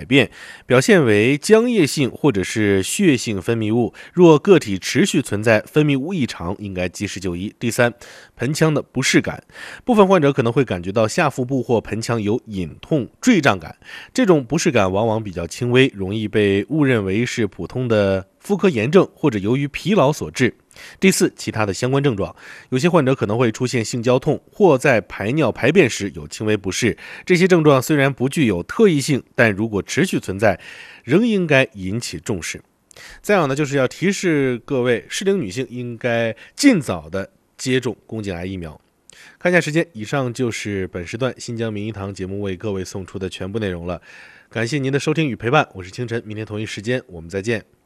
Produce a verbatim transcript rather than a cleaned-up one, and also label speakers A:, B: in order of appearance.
A: 改变，表现为浆液性或者是血性分泌物。若个体持续存在分泌物异常，应该及时就医。第三，盆腔的不适感，部分患者可能会感觉到下腹部或盆腔有隐痛、坠胀感，这种不适感往往比较轻微，容易被误认为是普通的妇科炎症或者由于疲劳所致。第四，其他的相关症状，有些患者可能会出现性交痛，或在排尿排便时有轻微不适。这些症状虽然不具有特异性，但如果持续存在，仍应该引起重视。再有呢，就是要提示各位适龄女性应该尽早的接种宫颈癌疫苗。看一下时间，以上就是本时段新疆名医堂节目为各位送出的全部内容了。感谢您的收听与陪伴，我是清晨，明天同一时间我们再见。